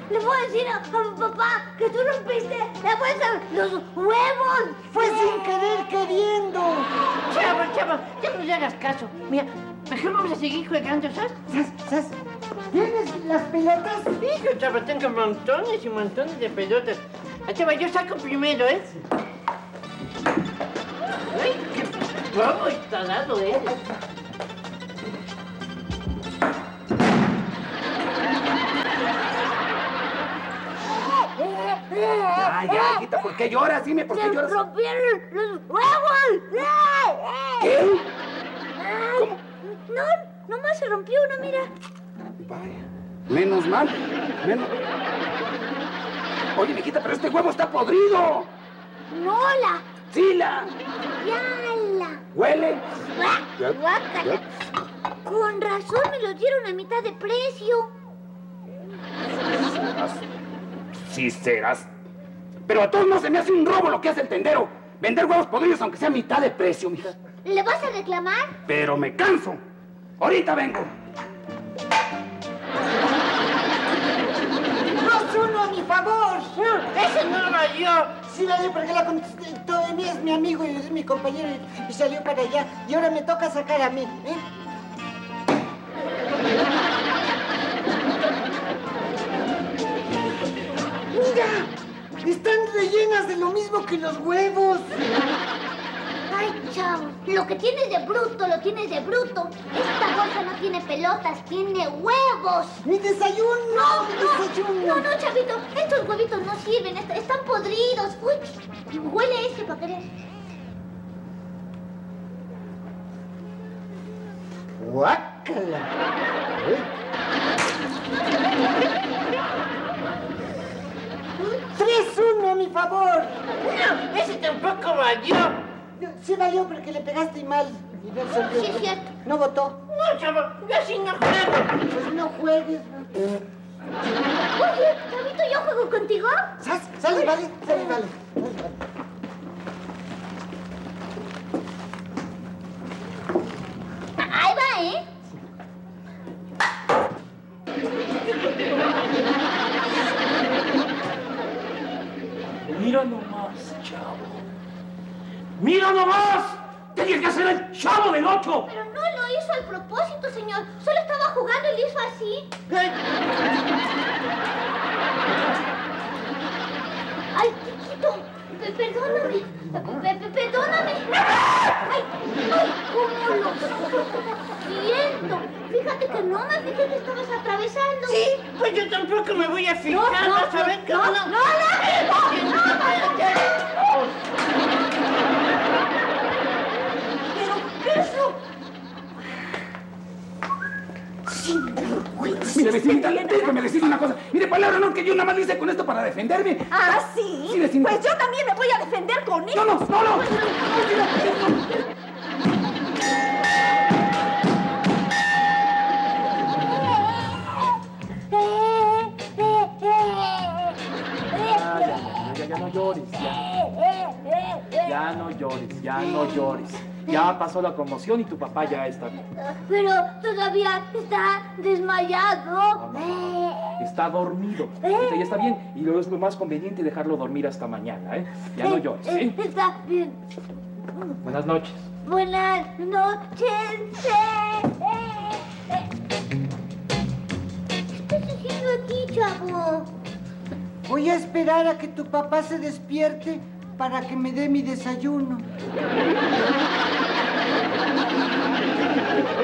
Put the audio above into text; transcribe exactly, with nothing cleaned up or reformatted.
le voy a decir a, a mi papá que tú rompiste la bolsa, los huevos. Fue sin querer queriendo. Chavo, chavo, ya no le hagas caso. Mira, mejor vamos a seguir jugando, ¿sabes? ¿Sas, sas? ¿Tienes las pelotas? Hijo, chavo, tengo montones y montones de pelotas. Ah, chavo, yo saco primero, ¿eh? ¡Ay, qué bobo está dado eres! Ya, ya, hijita, ¿por qué lloras? Dime, ¿por qué Se lloras? rompieron los huevos. ¿Qué? Ay, ¿Cómo? No, nomás se rompió uno, mira. Vaya, menos mal, menos... Oye, mijita, pero este huevo está podrido. No, la. ¡Sila! Yala. ¿Huele? Guá- Guácala. Con razón me lo dieron a mitad de precio. Sí serás. Pero a todos no se me hace un robo lo que hace el tendero. Vender huevos podridos aunque sea a mitad de precio, mija. ¿Le vas a reclamar? Pero me canso. Ahorita vengo. ¡Dos uno a mi favor! ¡Ese no era yo! Sí, dale, porque la contestó de mí, es mi amigo y es mi compañero y, y salió para allá. Y ahora me toca sacar a mí, ¿eh? ¡Mira! Están rellenas de lo mismo que los huevos. Ay, chavo, lo que tienes de bruto, lo tienes de bruto. Esta bolsa no tiene pelotas, tiene huevos. ¡Mi desayuno! No, ¡Mi no, desayuno! no, no, chavito, estos huevitos no sirven, est- están podridos. Uy, huele este para que veas. ¡Guácala! ¿Eh? ¡tres uno a mi favor! No, ese tampoco valió. Sí valió porque le pegaste mal. Y no salió. Sí, es cierto. No votó. No, chavo, yo así no juego. Pues no juegues. Oye, chavito, ¿yo juego contigo? ¿Sas? Sale, vale, sale, vale. Ahí va, ¿eh? Mira nomás, chavo. ¡Mira nomás! ¡Tenías que hacer el chavo del ocho! Pero no lo hizo al propósito, señor. Solo estaba jugando y le hizo así. Ay, chiquito, pe- perdóname. Pe- pe- Perdóname. Ay, ay, cómo lo siento. Fíjate que no me fijé que estabas atravesando. Sí, pues yo tampoco me voy a No, fijar, no, ¿vas a ver no, cómo no, no, no, no, no. Pero eso... Mire, vecinita, déjame decir una cosa. Mire, palabra no, que yo nada más lo hice con esto para defenderme. ¿Ah, sí? Sí, vecinita. Pues yo también me voy a defender con No, esto. no, no, no. Ya, ya, ya, ya no llores, ya. Ya no llores, ya no llores. Ya pasó la conmoción y tu papá ya está bien. Pero todavía está desmayado. Está dormido. Ahorita ya está bien y luego es lo más conveniente dejarlo dormir hasta mañana, ¿eh? Ya no llores, ¿sí? Está bien. Buenas noches. Buenas noches. ¿Qué estás haciendo aquí, chavo? Voy a esperar a que tu papá se despierte para que me dé mi desayuno.